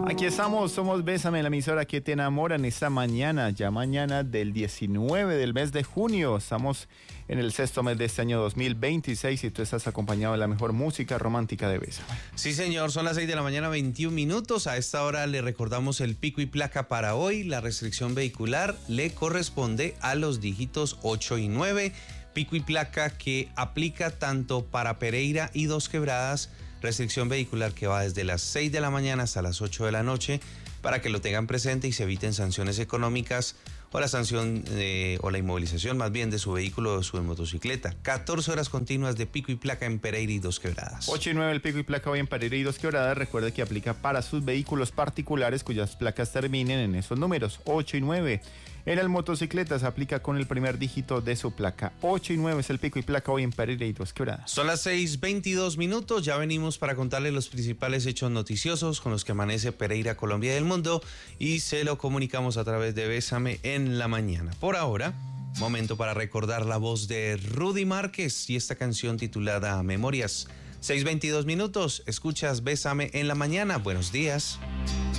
Aquí estamos, somos Bésame, la emisora que te enamora en esta mañana, ya mañana del 19 del mes de junio. Estamos en el sexto mes de este año 2026 y tú estás acompañado de la mejor música romántica de Bésame. Sí, señor, son las 6 de la mañana, 21 minutos. A esta hora le recordamos el pico y placa para hoy. La restricción vehicular le corresponde a los dígitos 8 y 9. Pico y placa que aplica tanto para Pereira y Dos Quebradas. Restricción vehicular que va desde las 6 de la mañana hasta las 8 de la noche para que lo tengan presente y se eviten sanciones económicas o la sanción o la inmovilización más bien de su vehículo o su motocicleta. 14 horas continuas de pico y placa en Pereira y Dos Quebradas. 8 y 9 el pico y placa hoy en Pereira y Dos Quebradas. Recuerde que aplica para sus vehículos particulares cuyas placas terminen en esos números 8 y 9. En las motocicletas aplica con el primer dígito de su placa. 8 y 9 es el pico y placa hoy en Pereira y Dos Quebradas. Son las 6:22 minutos. Ya venimos para contarles los principales hechos noticiosos con los que amanece Pereira, Colombia y el mundo. Y se lo comunicamos a través de Bésame en la mañana. Por ahora, momento para recordar la voz de Rudy Márquez y esta canción titulada Memorias. 6:22 minutos. Escuchas Bésame en la mañana. Buenos días.